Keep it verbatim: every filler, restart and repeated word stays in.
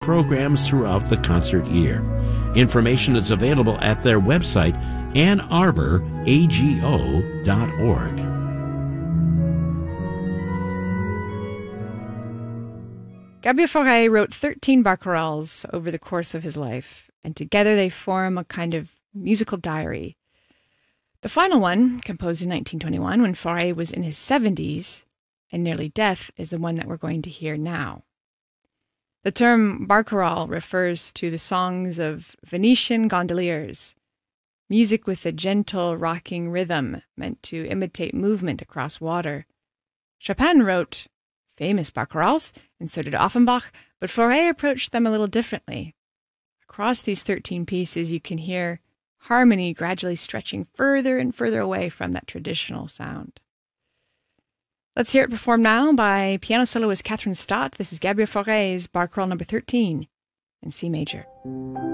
programs throughout the concert year. Information is available at their website, ann arbor a g o dot org. Gabriel Fauré wrote thirteen barcarolles over the course of his life, and together they form a kind of musical diary. The final one, composed in nineteen twenty-one, when Fauré was in his seventies and nearly death, is the one that we're going to hear now. The term barcarolle refers to the songs of Venetian gondoliers, music with a gentle, rocking rhythm meant to imitate movement across water. Chopin wrote famous barcarolles, and so did Offenbach, but Fauré approached them a little differently. Across these thirteen pieces, you can hear harmony gradually stretching further and further away from that traditional sound. Let's hear it performed now by piano soloist Catherine Stott. This is Gabriel Fauré's Barcarolle number thirteen in C major.